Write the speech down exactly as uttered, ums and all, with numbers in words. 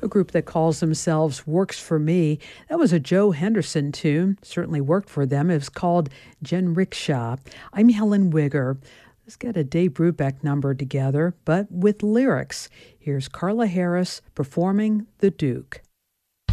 a group that calls themselves Works for Me. That was a Joe Henderson tune, certainly worked for them. It was called Jen Rickshaw. I'm Helen Wigger. Let's get a Dave Brubeck number together, but with lyrics. Here's Carla Harris performing The Duke.